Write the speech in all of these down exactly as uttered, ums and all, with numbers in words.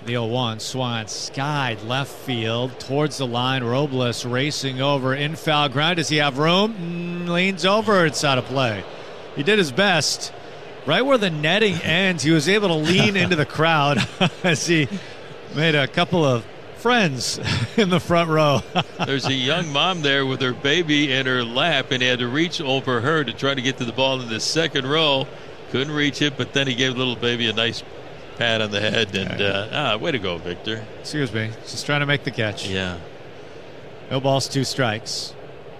The oh one swung skied left field towards the line. Robles racing over in foul ground. Does he have room? Mm, leans over. It's out of play. He did his best. Right where the netting ends, he was able to lean into the crowd as he made a couple of friends in the front row. There's a young mom there with her baby in her lap, and he had to reach over her to try to get to the ball in the second row. Couldn't reach it, but then he gave the little baby a nice pat on the head. And uh, ah, way to go, Victor. Excuse me. Just trying to make the catch. Yeah. No balls, two strikes.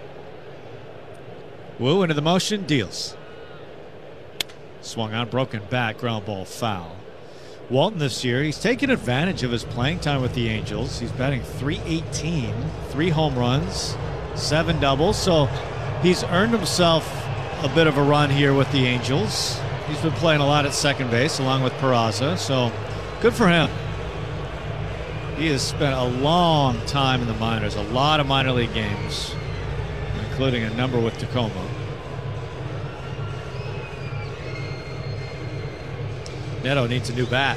Wu into the motion, deals. Swung on, broken back, ground ball foul. Walton this year, he's taken advantage of his playing time with the Angels. He's batting three eighteen, three home runs, seven doubles. So he's earned himself a bit of a run here with the Angels. He's been playing a lot at second base along with Peraza, so good for him. He has spent a long time in the minors, a lot of minor league games, including a number with Tacoma. Neto needs a new bat.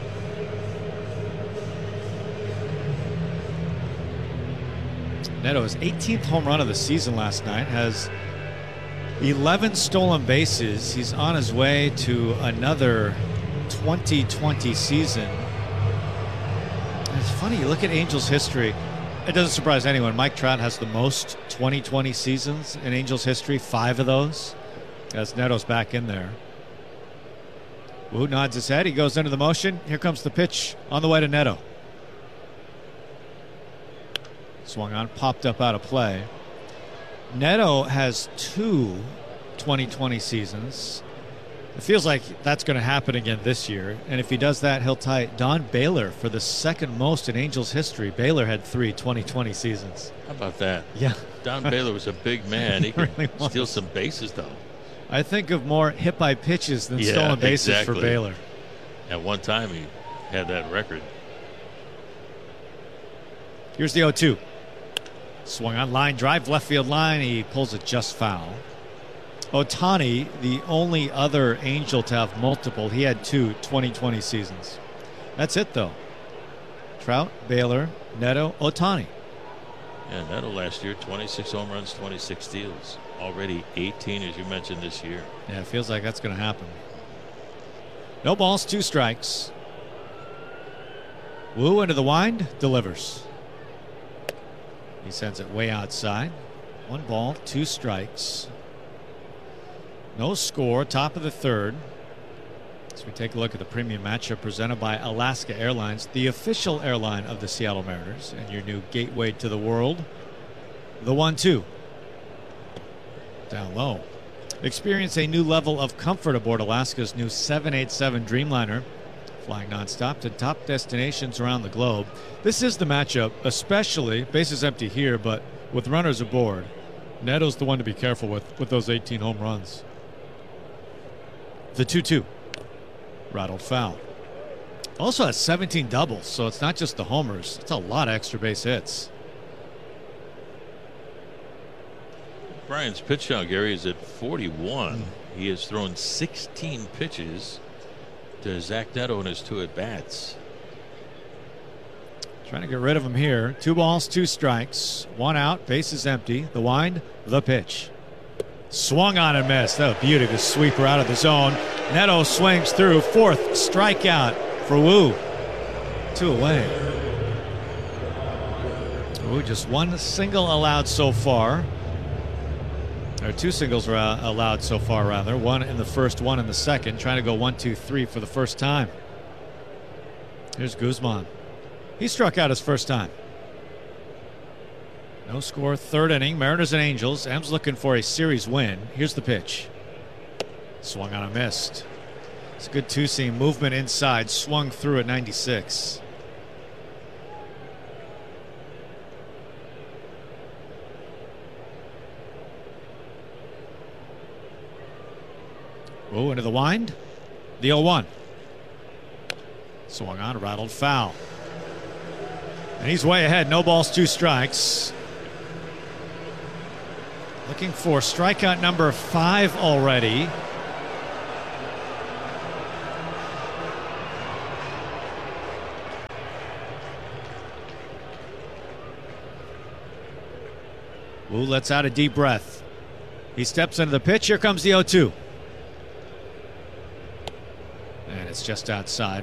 Neto, his eighteenth home run of the season last night, has eleven stolen bases. He's on his way to another twenty twenty season. And it's funny, you look at Angels history, it doesn't surprise anyone. Mike Trout has the most twenty twenty seasons in Angels history, five of those, as Neto's back in there. Wu nods his head. He goes into the motion. Here comes the pitch on the way to Neto. Swung on, popped up out of play. Neto has two twenty twenty seasons. It feels like that's going to happen again this year. And if he does that, he'll tie Don Baylor for the second most in Angels history. Baylor had three twenty twenty seasons. How about that? Yeah. Don Baylor was a big man. He could really steal some bases, though. I think of more hit by pitches than yeah, stolen bases exactly. for Baylor. At one time, he had that record. Here's the oh two. Swung on, line drive, left field line. He pulls it just foul. Ohtani, the only other Angel to have multiple. He had two twenty twenty seasons. That's it, though. Trout, Baylor, Neto, Ohtani. Yeah, Neto last year, twenty-six home runs, twenty-six steals. Already eighteen, as you mentioned, this year. Yeah, it feels like that's going to happen. No balls, two strikes. Wu into the wind, delivers. He sends it way outside. One ball, two strikes. No score, top of the third. As we take a look at the premium matchup presented by Alaska Airlines, the official airline of the Seattle Mariners, and your new gateway to the world. The one two. Down low. Experience a new level of comfort aboard Alaska's new seven eighty-seven Dreamliner, flying nonstop to top destinations around the globe. This is the matchup, especially, bases empty here, but with runners aboard. Neto's the one to be careful with, with those eighteen home runs. The two two. Rattled foul. Also has seventeen doubles, so it's not just the homers. It's a lot of extra base hits. Brian's pitch count, Gary, is at forty-one. Mm. He has thrown sixteen pitches to Zach Neto in his two at-bats. Trying to get rid of him here. Two balls, two strikes. One out, base is empty. The wind, the pitch. Swung on and missed. Oh, beauty to sweeper out of the zone. Neto swings through. Fourth strikeout for Wu. Two away. Wu just one single allowed so far. Or two singles were allowed so far, rather. One in the first, one in the second. Trying to go one, two, three for the first time. Here's Guzman. He struck out his first time. No score, third inning. Mariners and Angels. M's looking for a series win. Here's the pitch. Swung on a missed. It's a good two-seam movement inside. Swung through at ninety-six. Oh, into the wind. The oh one. Swung on, rattled foul. And he's way ahead. No balls, two strikes. Looking for strikeout number five already. Wu lets out a deep breath. He steps into the pitch. Here comes the oh two. And it's just outside.